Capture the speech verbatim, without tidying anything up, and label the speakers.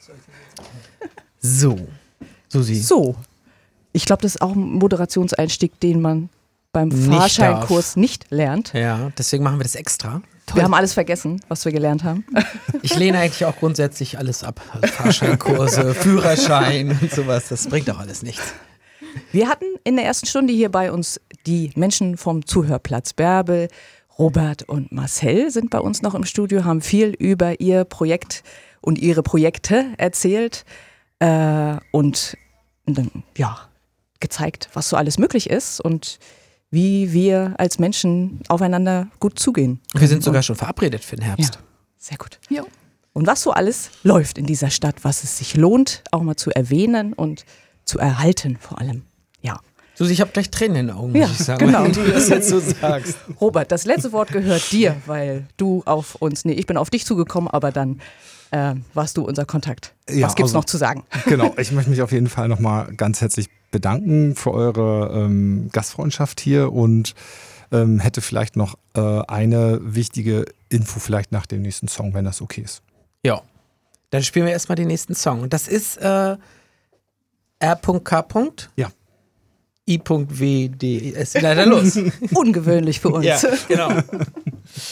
Speaker 1: So, Susi.
Speaker 2: So, ich glaube, das ist auch ein Moderationseinstieg, den man beim
Speaker 1: Nicht
Speaker 2: Fahrscheinkurs
Speaker 1: darf.
Speaker 2: nicht lernt.
Speaker 1: Ja, deswegen machen wir das extra.
Speaker 2: Wir haben alles vergessen, was wir gelernt haben.
Speaker 1: Ich lehne eigentlich auch grundsätzlich alles ab. Fahrscheinkurse, Führerschein und sowas, das bringt auch alles nichts.
Speaker 2: Wir hatten in der ersten Stunde hier bei uns die Menschen vom Zuhörplatz. Bärbel, Robert und Marcel sind bei uns noch im Studio, haben viel über ihr Projekt und ihre Projekte erzählt äh, und dann, ja, gezeigt, was so alles möglich ist und wie wir als Menschen aufeinander gut zugehen.
Speaker 1: Wir sind sogar schon verabredet für den Herbst.
Speaker 2: Ja, sehr gut. Jo. Und was so alles läuft in dieser Stadt, was es sich lohnt, auch mal zu erwähnen und zu erhalten vor allem. Ja.
Speaker 1: Susi, ich habe gleich Tränen in den Augen,
Speaker 2: Ja,
Speaker 1: muss ich sagen,
Speaker 2: genau.
Speaker 1: wenn du das jetzt so sagst.
Speaker 2: Robert, das letzte Wort gehört dir, weil du auf uns, nee, ich bin auf dich zugekommen, aber dann äh, warst du unser Kontakt.
Speaker 3: Ja,
Speaker 2: was gibt's
Speaker 3: also,
Speaker 2: noch zu sagen?
Speaker 3: Genau, ich möchte mich auf jeden Fall nochmal ganz herzlich bedanken für eure ähm, Gastfreundschaft hier und ähm, hätte vielleicht noch äh, eine wichtige Info vielleicht nach dem nächsten Song, wenn das okay ist.
Speaker 1: Ja, dann spielen wir erstmal den nächsten Song. Und das ist äh, R K.
Speaker 3: Ja.
Speaker 1: I W D. Es ist leider los.
Speaker 2: Ungewöhnlich für uns.
Speaker 1: Ja, genau.